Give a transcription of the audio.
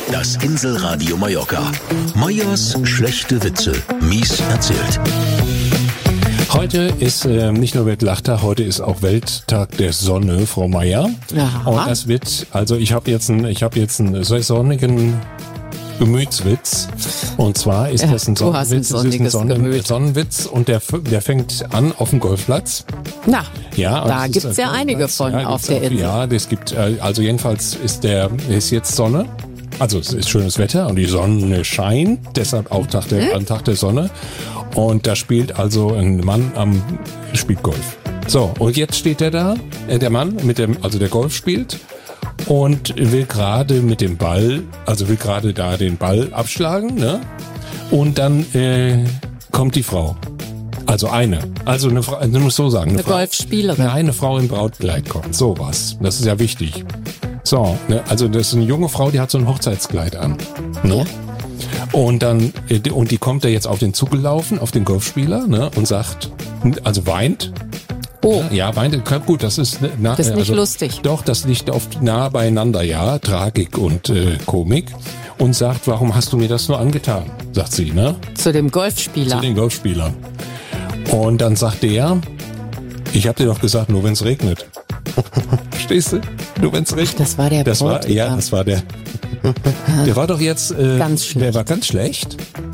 Das Inselradio Mallorca. Meyers schlechte Witze. Mies erzählt. Heute ist nicht nur Weltlachtag, heute ist auch Welttag der Sonne, Frau Meyer. Aha. Und das wird, also ich habe jetzt einen sehr sonnigen Gemütswitz. Und zwar ist das ein du hast ein sonniges Sonnenwitz und der fängt an auf dem Golfplatz. Na, Ja, da gibt's ja einige von auf der Insel. Ja, das gibt, also jedenfalls ist jetzt Sonne. Also es ist schönes Wetter und die Sonne scheint, deshalb auch am Tag der Sonne. Und da spielt also ein Mann spielt Golf. So, und jetzt steht der Mann, der Golf spielt und will gerade den Ball abschlagen, ne? Und dann kommt die Frau. Also eine Frau, du musst so sagen. Eine Golfspielerin. Eine Frau im Brautkleid kommt, sowas. Das ist ja wichtig. So, ne? Also das ist eine junge Frau, die hat so ein Hochzeitskleid an. Ne? Ja. Und die kommt da jetzt auf den Zug gelaufen, auf den Golfspieler, ne? Und sagt, also weint. Oh. Ja, weint. Gut, das ist Das ist nicht lustig. Doch, das liegt oft nah beieinander, ja. Tragik und Komik. Und sagt, warum hast du mir das nur angetan? Sagt sie, ne? Zu dem Golfspieler. Zu den Golfspielern. Und dann sagt der, ich hab dir doch gesagt, nur wenn's regnet. Verstehst du? Nur wenn's regnet. Das war der Das war der. Der war doch jetzt, ganz schlecht. Der war ganz schlecht.